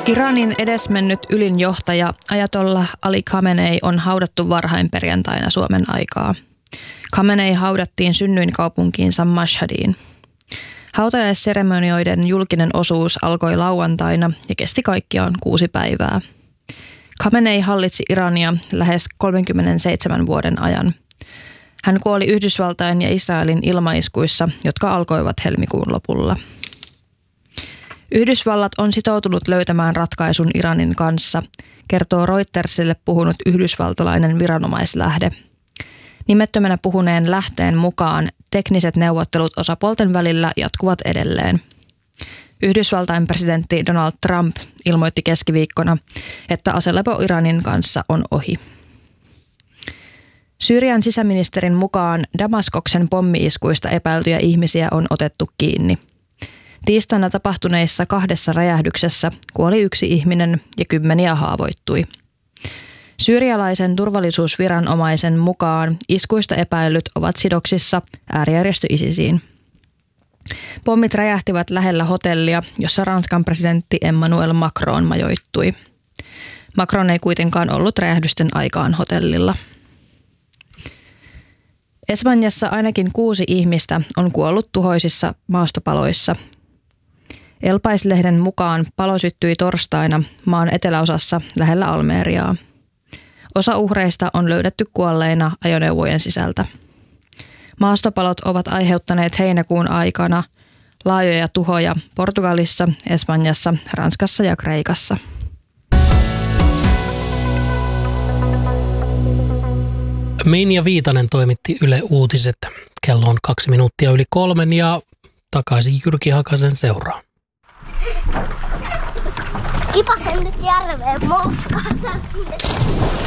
Iranin edesmennyt ylin johtaja Ayatollah Ali Khamenei on haudattu varhain perjantaina Suomen aikaa. Khamenei haudattiin synnyinkaupunkiinsa Mashhadiin. Hautajaisseremonioiden julkinen osuus alkoi lauantaina ja kesti kaikkiaan 6 päivää. Khamenei hallitsi Irania lähes 37 vuoden ajan. Hän kuoli Yhdysvaltain ja Israelin ilmaiskuissa, jotka alkoivat helmikuun lopulla. Yhdysvallat on sitoutunut löytämään ratkaisun Iranin kanssa, kertoo Reutersille puhunut yhdysvaltalainen viranomaislähde. Nimettömänä puhuneen lähteen mukaan tekniset neuvottelut osapuolten välillä jatkuvat edelleen. Yhdysvaltain presidentti Donald Trump ilmoitti keskiviikkona, että aselepo Iranin kanssa on ohi. Syyrian sisäministerin mukaan Damaskoksen pommi-iskuista epäiltyjä ihmisiä on otettu kiinni. Tiistaina tapahtuneissa 2 räjähdyksessä kuoli 1 ihminen ja 10 haavoittui. Syyrialaisen turvallisuusviranomaisen mukaan iskuista epäillyt ovat sidoksissa äärijärjestö ISISiin. Pommit räjähtivät lähellä hotellia, jossa Ranskan presidentti Emmanuel Macron majoittui. Macron ei kuitenkaan ollut räjähdysten aikaan hotellilla. Espanjassa ainakin 6 ihmistä on kuollut tuhoisissa maastopaloissa. El Pais-lehden mukaan palo syttyi torstaina maan eteläosassa lähellä Almeriaa. Osa uhreista on löydetty kuolleina ajoneuvojen sisältä. Maastopalot ovat aiheuttaneet heinäkuun aikana laajoja tuhoja Portugalissa, Espanjassa, Ranskassa ja Kreikassa. Minja Viitanen toimitti Yle Uutiset. Kello on 2 minuuttia yli 3 ja takaisin Jyrki Hakasen seuraan. Kipasen nyt järveen moskaan.